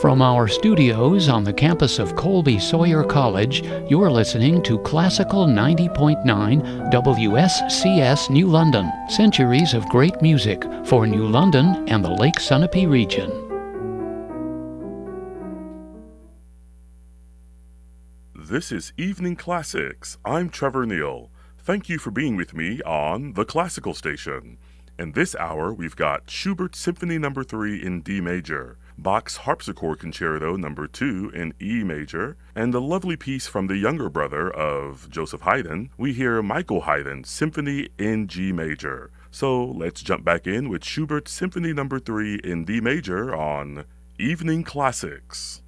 From our studios on the campus of Colby Sawyer College, you're listening to Classical 90.9 WSCS New London. Centuries of great music for New London and the Lake Sunapee region. This is Evening Classics. I'm Trevor Neal. Thank you for being with me on the Classical Station. In this hour, we've got Schubert Symphony No. 3 in D major, Bach's Harpsichord Concerto No. 2 in E major, and a lovely piece from the younger brother of Joseph Haydn. We hear Michael Haydn's Symphony in G major. So let's jump back in with Schubert Symphony No. 3 in D major on Evening Classics.